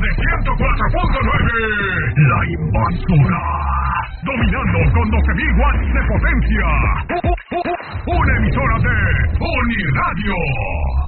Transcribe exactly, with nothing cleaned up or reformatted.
de ciento cuatro punto nueve. La Invasora. Dominando con doce mil watts de potencia. Una emisora de Uniradio.